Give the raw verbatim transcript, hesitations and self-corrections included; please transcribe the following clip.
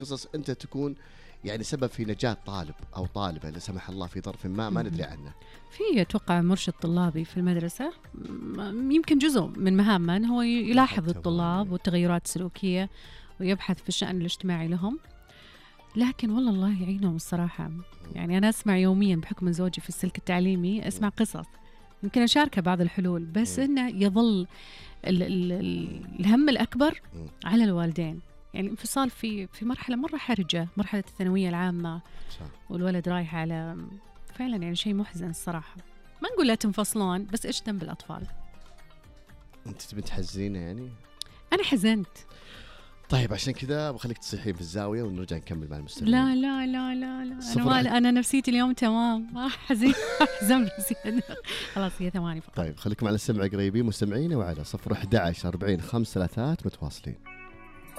قصص أنت تكون يعني سبب في نجاة طالب أو طالبة لا سمح الله في ظرف ما ما ندري عنه. في أتوقع مرشد طلابي في المدرسة، يمكن جزء من مهامه أنه هو يلاحظ الطلاب والتغيرات السلوكية ويبحث في الشأن الاجتماعي لهم. لكن والله الله يعينهم الصراحة. يعني أنا أسمع يوميا بحكم زوجي في السلك التعليمي، أسمع قصص يمكن أشاركه بعض الحلول، بس إنه يظل ال ال ال الهم الأكبر على الوالدين. يعني انفصال في في مرحلة مرة حرجة، مرحلة الثانوية العامة، والولد رايح على فعلا يعني شيء محزن الصراحة. ما نقول لا تنفصلون، بس إيش ذنب الأطفال؟ أنت تبي تحزينه يعني؟ أنا حزنت. طيب عشان كذا بخليك تصيحين في الزاوية ونرجع نكمل مع المستمعين. لا لا لا لا لا أنا, ما أنا نفسيتي اليوم تمام، ما حزين أحزن بزيادة. خلاص هي ثواني فقط. طيب خليكم على السمع قريبين مستمعين، وعلى صفر أحد عشر أربعين خمس ثلاثات متواصلين.